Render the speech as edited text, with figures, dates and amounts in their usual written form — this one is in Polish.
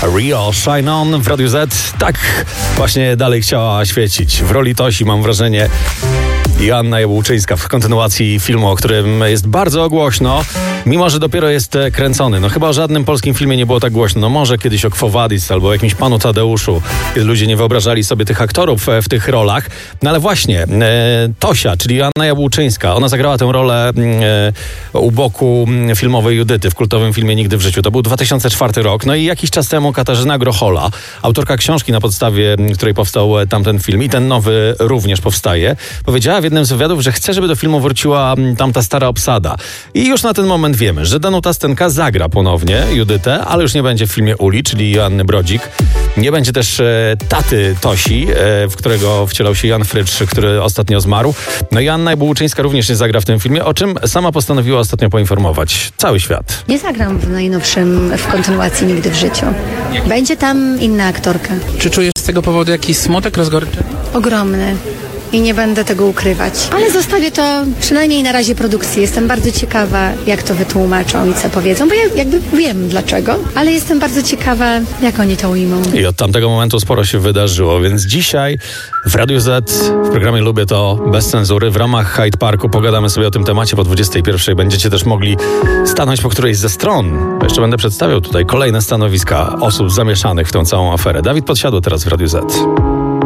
Rio, Shine On w Radiu Z. Tak właśnie dalej chciała świecić. W roli Tosi, mam wrażenie, Joanna Jabłczyńska w kontynuacji filmu, o którym jest bardzo głośno, mimo że dopiero jest kręcony. No chyba o żadnym polskim filmie nie było tak głośno. No może kiedyś o Quo Vadis albo o jakimś Panu Tadeuszu, kiedy ludzie nie wyobrażali sobie tych aktorów w tych rolach. No ale właśnie, Tosia, czyli Joanna Jabłczyńska, ona zagrała tę rolę u boku filmowej Judyty w kultowym filmie Nigdy w życiu. To był 2004 rok. No i jakiś czas temu Katarzyna Grochola, autorka książki, na podstawie której powstał tamten film i ten nowy również powstaje, powiedziała w jednym z wywiadów, że chce, żeby do filmu wróciła tamta stara obsada. I już na ten moment wiemy, że Danuta Stenka zagra ponownie Judytę, ale już nie będzie w filmie Uli, czyli Joanny Brodzik. Nie będzie też taty Tosi, w którego wcielał się Jan Frycz, który ostatnio zmarł. No i Joanna Jabłczyńska również nie zagra w tym filmie, o czym sama postanowiła ostatnio poinformować cały świat. Nie zagram w najnowszym, w kontynuacji Nigdy w życiu. Będzie tam inna aktorka. Czy czujesz z tego powodu jakiś smutek, rozgoryczenie? Ogromny. I nie będę tego ukrywać. Ale zostawię to przynajmniej na razie produkcji. Jestem bardzo ciekawa, jak to wytłumaczą i co powiedzą, bo ja jakby wiem dlaczego, ale jestem bardzo ciekawa, jak oni to ujmą. I od tamtego momentu sporo się wydarzyło, więc dzisiaj w Radiu Z, w programie Lubię to bez cenzury, w ramach Hyde Parku pogadamy sobie o tym temacie po 21. Będziecie też mogli stanąć po którejś ze stron. Jeszcze będę przedstawiał tutaj kolejne stanowiska osób zamieszanych w tę całą aferę. Dawid Podsiadło teraz w Radiu Z.